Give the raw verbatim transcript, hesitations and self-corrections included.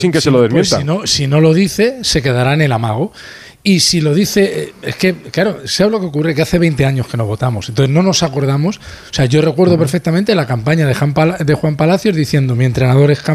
sin que si, se lo pues desmienta. si, no, si no lo dice, se quedará en el amago. Y si lo dice, es que, claro, ¿sabes lo que ocurre? Que hace veinte años que no votamos, entonces no nos acordamos. O sea, yo recuerdo uh-huh. perfectamente la campaña de Juan, Pal- de Juan Palacios diciendo: mi entrenador es